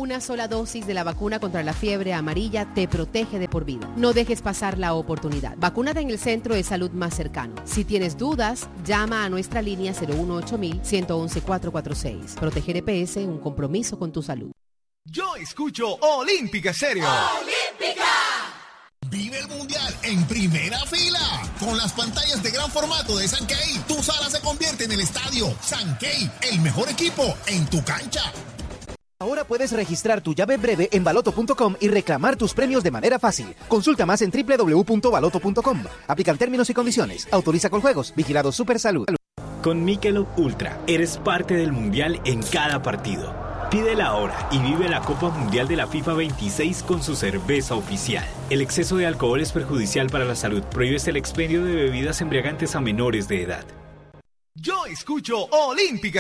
Una sola dosis de la vacuna contra la fiebre amarilla te protege de por vida. No dejes pasar la oportunidad. Vacúnate en el centro de salud más cercano. Si tienes dudas, llama a nuestra línea 018-111-446. Proteger EPS, un compromiso con tu salud. Yo escucho Olímpica Estéreo. ¡Olímpica! Vive el Mundial en primera fila. Con las pantallas de gran formato de Sankey, tu sala se convierte en el estadio. Sankey, el mejor equipo en tu cancha. Ahora puedes registrar tu llave breve en baloto.com y reclamar tus premios de manera fácil. Consulta más en www.baloto.com. Aplican términos y condiciones. Autoriza con juegos. Vigilado Supersalud. Con Michelob Ultra, eres parte del Mundial en cada partido. Pídela ahora y vive la Copa Mundial de la FIFA 26 con su cerveza oficial. El exceso de alcohol es perjudicial para la salud. Prohíbes el expendio de bebidas embriagantes a menores de edad. Yo escucho Olímpica